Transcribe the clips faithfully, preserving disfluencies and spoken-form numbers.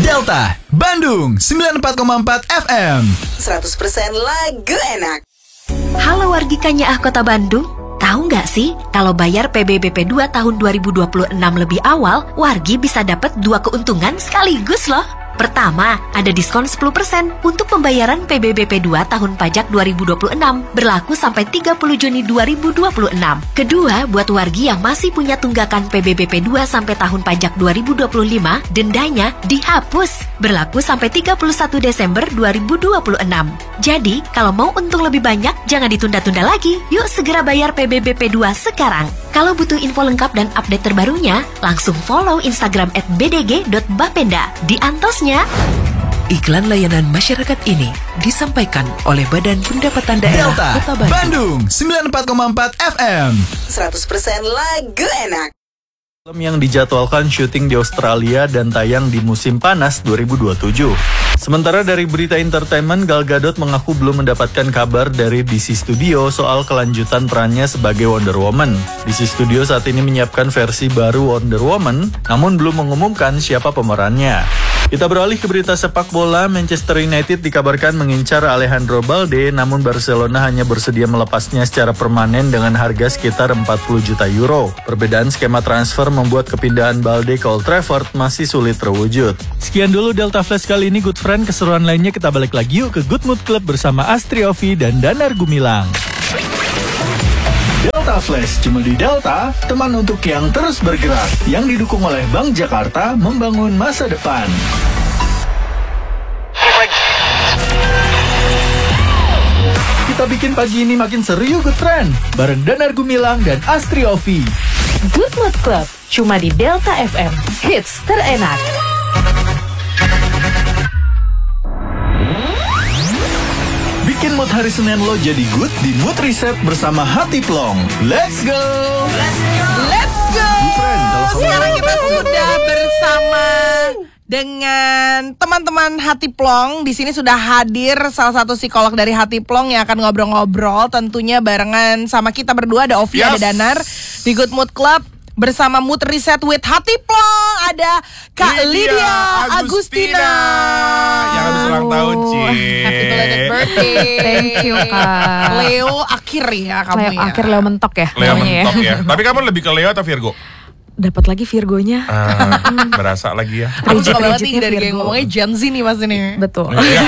Delta, Bandung, sembilan puluh empat koma empat F M. seratus persen lagu enak. Halo wargi Kanyaah Kota Bandung. Tahu nggak sih, kalau bayar P B B P dua tahun dua ribu dua puluh enam lebih awal, wargi bisa dapat dua keuntungan sekaligus loh. Pertama, ada diskon sepuluh persen untuk pembayaran P B B P dua tahun pajak dua ribu dua puluh enam, berlaku sampai tiga puluh Juni dua ribu dua puluh enam. Kedua, buat wargi yang masih punya tunggakan P B B P dua sampai tahun pajak dua ribu dua puluh lima, dendanya dihapus, berlaku sampai tiga puluh satu Desember dua ribu dua puluh enam. Jadi, kalau mau untung lebih banyak, jangan ditunda-tunda lagi. Yuk segera bayar P B B P dua sekarang. Kalau butuh info lengkap dan update terbarunya, langsung follow Instagram at b d g dot bapenda. Di antosnya. Iklan layanan masyarakat ini disampaikan oleh Badan Pendapatan Daerah Delta, Kota Bandung. Bandung, sembilan puluh empat koma empat F M. seratus persen lagu enak. Film yang dijadwalkan syuting di Australia dan tayang di musim panas dua ribu dua puluh tujuh. Sementara dari berita entertainment, Gal Gadot mengaku belum mendapatkan kabar dari D C Studio soal kelanjutan perannya sebagai Wonder Woman. D C Studio saat ini menyiapkan versi baru Wonder Woman, namun belum mengumumkan siapa pemerannya. Kita beralih ke berita sepak bola. Manchester United dikabarkan mengincar Alejandro Balde, namun Barcelona hanya bersedia melepasnya secara permanen dengan harga sekitar empat puluh juta euro. Perbedaan skema transfer membuat kepindahan Balde ke Old Trafford masih sulit terwujud. Sekian dulu Delta Flash kali ini, Good Friend. Keseruan lainnya kita balik lagi yuk ke Good Mood Club bersama Astri Ovi dan Danar Gumilang. Delta Flash cuma di Delta, teman untuk yang terus bergerak, yang didukung oleh Bank Jakarta membangun masa depan. Kita bikin pagi ini makin seru yuk Good Friend, bareng Danar Gumilang dan Astri Ovi. Good Mood Club cuma di Delta F M, hits terenak. Bikin mood hari Senin lo jadi good di Mood Reset bersama Hati Plong. Let's go! Let's go! Let's go! Good friend, kalau kamu- Sekarang kita sudah bersama dengan teman-teman Hati Plong. Di sini sudah hadir salah satu psikolog dari Hati Plong yang akan ngobrol-ngobrol tentunya barengan sama kita berdua. Ada Ovi, Yes. ada Danar di Good Mood Club bersama Mood Reset with Hati Plong. Ada Kak Lydia Lydia Agustina, Agustina. Yang habis ulang tahun, Ci. Happy belated birthday. Thank you, Kak. Leo akhir ya kamu Leo ya. akhir Leo mentok ya. Leo namanya mentok ya. Tapi kamu lebih ke Leo atau Virgo? Dapat lagi Virgonya. Ah, berasa lagi ya. Aku suka banget nih Rigid-rigidnya dari kayak Virgo. ngomongnya Gen Z nih mas ini. Betul.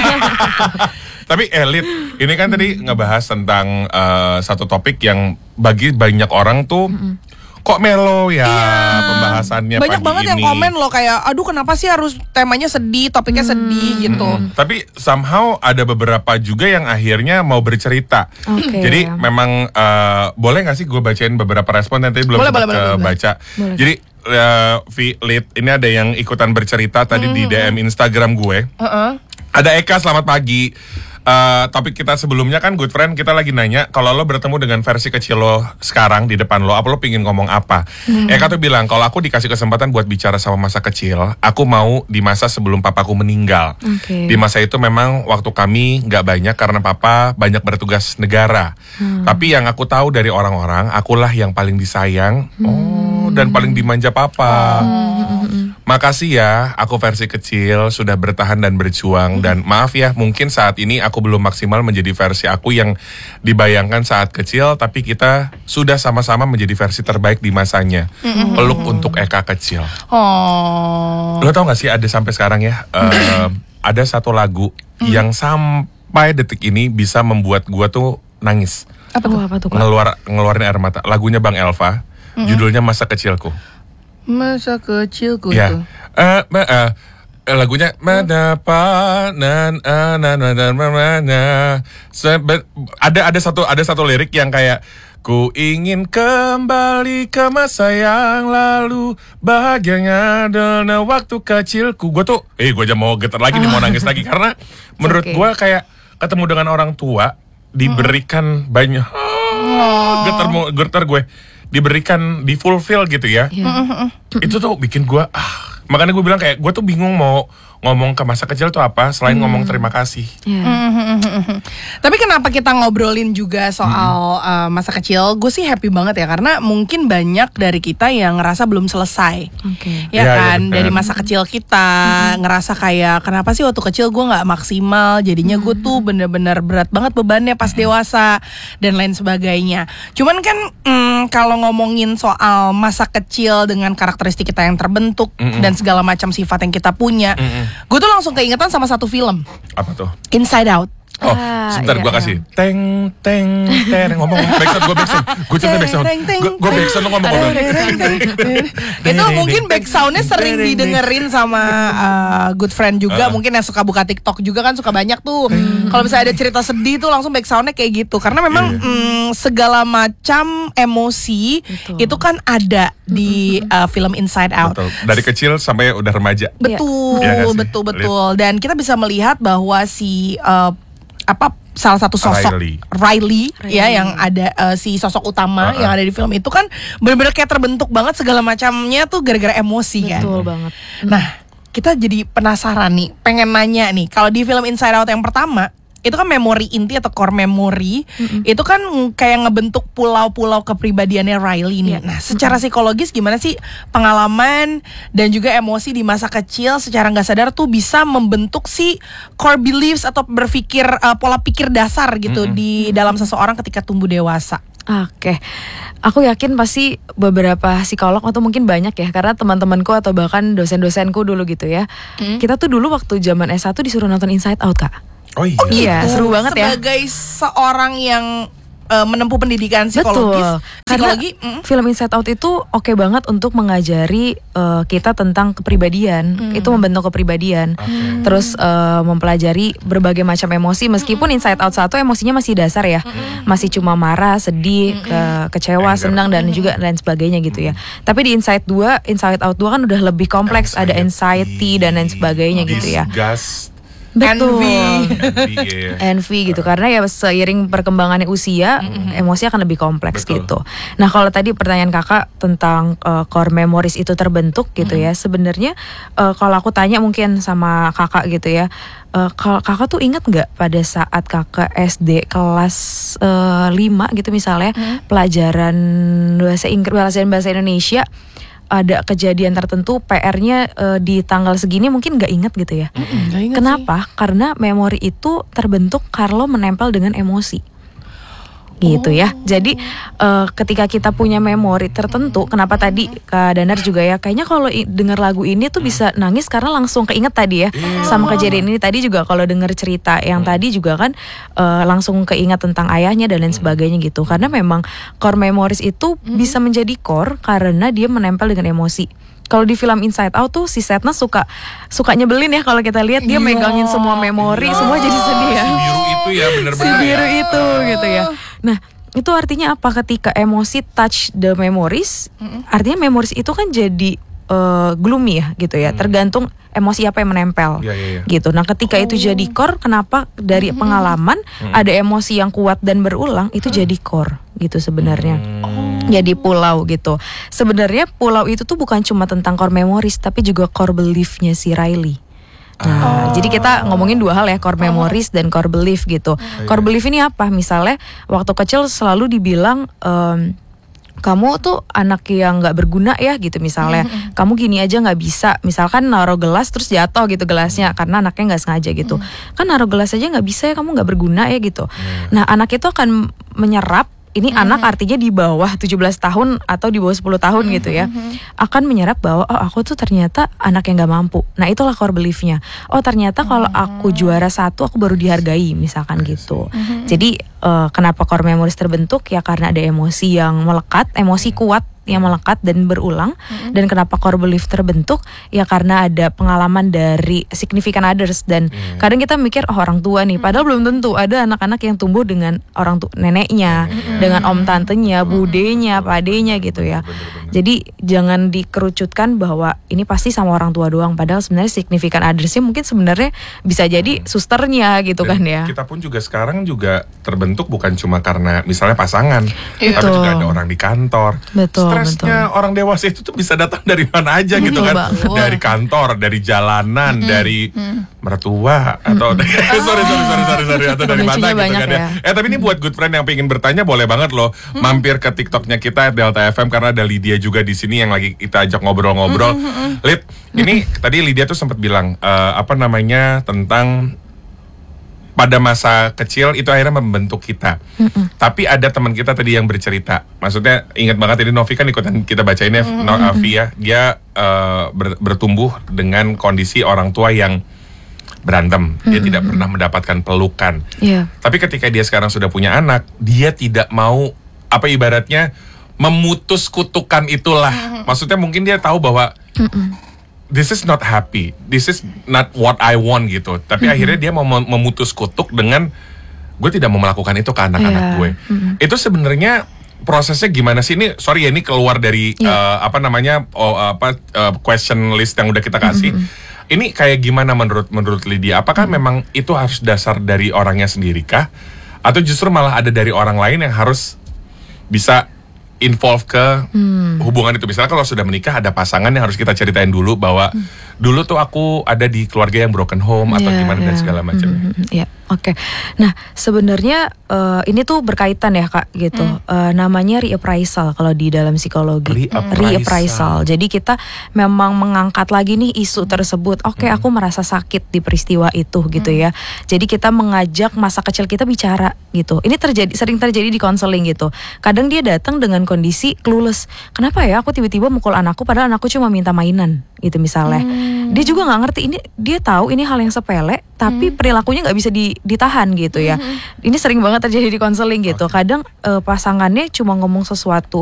Tapi elit, ini kan tadi ngebahas tentang uh, satu topik yang bagi banyak orang tuh kok melo ya pembahasannya Banyak pagi banget yang ini. komen loh kayak aduh kenapa sih harus temanya sedih, topiknya sedih gitu. Tapi somehow ada beberapa juga yang akhirnya mau bercerita. Oke. Jadi memang uh, boleh nggak sih gue bacain beberapa respon nanti belum Boleh, sempat boleh, boleh, ke boleh. baca. Jadi uh, V Lit ini ada yang ikutan bercerita tadi di D M Instagram gue. Heeh. Ada Eka, selamat pagi. Uh, topik kita sebelumnya kan Good Friend, kita lagi nanya kalau lo bertemu dengan versi kecil lo sekarang di depan lo, apa lo pingin ngomong apa? Eka tuh bilang kalau aku dikasih kesempatan buat bicara sama masa kecil, aku mau di masa sebelum papaku meninggal. Oke. Di masa itu memang waktu kami nggak banyak karena papa banyak bertugas negara. Tapi yang aku tahu dari orang-orang, akulah yang paling disayang. Oh, dan paling dimanja papa. Makasih ya, aku versi kecil sudah bertahan dan berjuang. Dan maaf ya, mungkin saat ini aku belum maksimal menjadi versi aku yang dibayangkan saat kecil. Tapi kita sudah sama-sama menjadi versi terbaik di masanya. Peluk untuk Eka kecil. Oh. Lo tau gak sih ada sampai sekarang ya, eh, ada satu lagu yang sampai detik ini bisa membuat gua tuh nangis. Apa tuh? Apa tuh, Kak? Ngeluar, ngeluarin air mata. Lagunya Bang Elva, judulnya Masa Kecilku. Masa kecilku Ya, tuh. eh, ma- eh, eh, lagunya mendapat nan nan nan nan nan sebe- ada ada satu ada satu lirik yang kayak ku ingin kembali ke masa yang lalu, bahagianya adalah waktu kecilku. Gue tuh, eh gue aja mau getar lagi nih, mau nangis lagi karena menurut okay. gue kayak ketemu dengan orang tua diberikan banyak, oh. getar mau getar gue diberikan di fulfill gitu ya. Iya. Itu tuh bikin gue ah Makanya gue bilang kayak gue tuh bingung mau ngomong ke masa kecil tuh apa selain hmm. ngomong terima kasih. Yeah. Mm-hmm. Tapi kenapa kita ngobrolin juga soal hmm. uh, masa kecil? Gue sih happy banget ya karena mungkin banyak dari kita yang ngerasa belum selesai, okay. ya, ya kan ya, dari masa kecil kita hmm. ngerasa kayak kenapa sih waktu kecil gue nggak maksimal, jadinya gue tuh bener-bener berat banget bebannya pas dewasa dan lain sebagainya. Cuman kan mm, kalau ngomongin soal masa kecil dengan karakteristik kita yang terbentuk mm-mm. dan segala macam sifat yang kita punya. Mm-mm. Gue tuh langsung keingetan sama satu film. Apa tuh? Inside Out. Oh, sebentar iya, gue kasih iya. Teng, teng, teng ngomong backsound, gue backsound Gue coba backsound Gue backsound, lo ngomong ngomong itu mungkin backsoundnya sering didengerin sama uh, good friend juga. uh. Mungkin yang suka buka TikTok juga kan suka banyak tuh. Kalau misalnya ada cerita sedih tuh langsung backsoundnya kayak gitu. Karena memang yeah. mm, segala macam emosi betul. Itu kan ada di uh, film Inside Out. Betul. Dari kecil sampai udah remaja. Betul, yeah. betul, betul. Dan kita bisa melihat bahwa si uh, apa salah satu sosok Riley, Riley, Riley. ya yang ada uh, si sosok utama uh-uh. yang ada di film itu kan benar-benar kayak terbentuk banget segala macamnya tuh gara-gara emosi. Betul kan. Betul banget. Nah, kita jadi penasaran nih, pengen nanya nih, kalau di film Inside Out yang pertama itu kan memori inti atau core memory, mm-hmm. itu kan kayak ngebentuk pulau-pulau kepribadiannya Riley nih. Yeah. Nah, secara psikologis gimana sih pengalaman dan juga emosi di masa kecil secara nggak sadar tuh bisa membentuk si core beliefs atau berpikir uh, pola pikir dasar gitu mm-hmm. di dalam seseorang ketika tumbuh dewasa. Oke, okay. Aku yakin pasti beberapa psikolog atau mungkin banyak ya, karena teman-temanku atau bahkan dosen-dosenku dulu gitu ya. Mm. Kita tuh dulu waktu zaman S satu disuruh nonton Inside Out, Kak. Oh iya, oh, gitu. Iya seru banget ya. Sebagai seorang yang uh, menempuh pendidikan psikologis, betul. Psikologi, karena mm. film Inside Out itu oke okay banget untuk mengajari uh, kita tentang kepribadian, mm. itu membentuk kepribadian, okay. Terus uh, mempelajari berbagai macam emosi. Meskipun mm. Inside Out satu emosinya masih dasar ya, mm. masih cuma marah, sedih, mm. ke, kecewa, Anger. senang dan mm. juga lain sebagainya gitu ya. Mm. Tapi di Inside dua, Inside Out dua kan udah lebih kompleks, anxiety. Ada anxiety dan lain sebagainya gitu ya. Disgust. Betul. Envy, yeah. Envy gitu, karena ya seiring perkembangannya usia, mm-hmm. emosi akan lebih kompleks. Betul. Gitu. Nah, kalau tadi pertanyaan kakak tentang uh, core memories itu terbentuk gitu mm-hmm. ya, sebenarnya uh, kalau aku tanya mungkin sama kakak gitu ya, uh, kalau kakak tuh ingat nggak pada saat kakak S D kelas uh, lima gitu misalnya, mm-hmm. pelajaran bahasa Inggris, pelajaran bahasa Indonesia, ada kejadian tertentu P R-nya uh, di tanggal segini mungkin nggak inget gitu ya. Mm-mm, Kenapa? Sih. Karena memori itu terbentuk kalau menempel dengan emosi. Gitu ya. Jadi uh, ketika kita punya memori tertentu, kenapa tadi Kak Danar juga ya, kayaknya kalau i- dengar lagu ini tuh bisa nangis karena langsung keinget tadi ya, yeah. sama kejadian ini tadi juga. Kalau dengar cerita yang tadi juga kan uh, langsung keinget tentang ayahnya dan lain sebagainya gitu. Karena memang core memories itu bisa menjadi core karena dia menempel dengan emosi. Kalau di film Inside Out tuh si Sadness suka suka nyebelin ya, kalau kita lihat dia megangin semua memori, semua jadi sedih ya. Si biru itu ya benar-benar. Si biru ya. itu gitu ya. Nah, itu artinya apa? Ketika emosi touch the memories, mm-hmm. artinya memories itu kan jadi uh, gloomy ya gitu ya. Mm. Tergantung emosi apa yang menempel, yeah, yeah, yeah. gitu. Nah, ketika oh. itu jadi core, kenapa dari mm-hmm. pengalaman mm-hmm. ada emosi yang kuat dan berulang itu mm. jadi core gitu sebenarnya. Mm. Oh. Jadi pulau gitu. Sebenarnya pulau itu tuh bukan cuma tentang core memories, tapi juga core belief-nya si Riley. Nah, oh. jadi kita ngomongin dua hal ya, core memories dan core belief gitu. Oh. Core belief ini apa? Misalnya waktu kecil selalu dibilang um, kamu tuh anak yang nggak berguna ya gitu misalnya. Mm-hmm. Kamu gini aja nggak bisa. Misalkan naruh gelas terus jatuh gitu gelasnya karena anaknya nggak sengaja gitu. Mm. Kan naruh gelas aja nggak bisa ya, kamu nggak berguna ya gitu. Mm. Nah, anak itu akan menyerap. Ini mm-hmm. anak artinya di bawah tujuh belas tahun atau di bawah sepuluh tahun mm-hmm. gitu ya, akan menyerap bahwa oh aku tuh ternyata anak yang gak mampu. Nah, itulah core belief-nya. Oh, ternyata kalau aku juara satu aku baru dihargai misalkan gitu. Mm-hmm. Jadi uh, kenapa core memories terbentuk ya, karena ada emosi yang melekat, emosi kuat yang melekat dan berulang. Mm-hmm. Dan kenapa core belief terbentuk ya, karena ada pengalaman dari significant others. Dan mm-hmm. kadang kita mikir oh orang tua nih, padahal belum tentu. Ada anak-anak yang tumbuh dengan orang tua, neneknya, mm-hmm. dengan om tantenya, budenya, padenya gitu ya. Bener-bener. Jadi jangan dikerucutkan bahwa ini pasti sama orang tua doang, padahal sebenarnya significant others-nya mungkin sebenarnya bisa jadi mm-hmm. susternya gitu. Dan kan ya. Kita pun juga sekarang juga terbentuk bukan cuma karena misalnya pasangan, Betul. tapi juga ada orang di kantor, Betul. stresnya betul. orang dewasa itu tuh bisa datang dari mana aja gitu Betul kan. banget. Dari kantor, dari jalanan, dari mertua atau sorry sorry sorry sorry sorry atau dari mana Pemicunya gitu banyak kan ya. ya. Eh tapi ini buat good friend yang pengen bertanya boleh banget loh mampir ke TikToknya kita Delta F M karena ada Lydia juga di sini yang lagi kita ajak ngobrol-ngobrol. Lid, ini tadi Lydia tuh sempat bilang eh, apa namanya tentang pada masa kecil itu akhirnya membentuk kita. Mm-mm. Tapi ada teman kita tadi yang bercerita. Maksudnya ingat banget ini Novi kan ikutan kita bacain ya, Novi ya. Dia uh, ber, bertumbuh dengan kondisi orang tua yang berantem. Dia Mm-mm. tidak pernah mendapatkan pelukan. Yeah. Tapi ketika dia sekarang sudah punya anak, dia tidak mau apa ibaratnya memutus kutukan itulah. Mm-hmm. Maksudnya mungkin dia tahu bahwa Mm-mm. this is not happy, this is not what I want gitu. Tapi mm-hmm. akhirnya dia mau memutus kutuk dengan gue tidak mau melakukan itu ke anak-anak yeah. gue. Mm-hmm. Itu sebenarnya prosesnya gimana sih? Ini sorry ya ini keluar dari yeah. uh, apa namanya oh, apa uh, question list yang udah kita kasih. Mm-hmm. Ini kayak gimana menurut menurut Lydia? Apakah mm-hmm. memang itu harus dasar dari orangnya sendiri kah? Atau justru malah ada dari orang lain yang harus bisa involve ke hmm. hubungan itu. Misalnya kalau sudah menikah ada pasangan yang harus kita ceritain dulu bahwa hmm. dulu tuh aku ada di keluarga yang broken home atau yeah, gimana yeah. dan segala macamnya. Hmm, ya, yeah. oke. Okay. Nah, sebenarnya uh, ini tuh berkaitan ya Kak gitu. Hmm. Uh, namanya reappraisal kalau di dalam psikologi. Reappraisal. Reappraisal. Jadi kita memang mengangkat lagi nih isu tersebut. Oke, okay, hmm. aku merasa sakit di peristiwa itu gitu hmm. ya. Jadi kita mengajak masa kecil kita bicara gitu. Ini terjadi sering terjadi di konseling gitu. Kadang dia datang dengan kondisi clueless. Kenapa ya aku tiba-tiba mukul anakku padahal anakku cuma minta mainan gitu misalnya. Hmm. Dia juga nggak ngerti ini, dia tahu ini hal yang sepele tapi hmm. perilakunya nggak bisa di, ditahan gitu ya. Hmm. Ini sering banget terjadi di konseling gitu. Kadang uh, pasangannya cuma ngomong sesuatu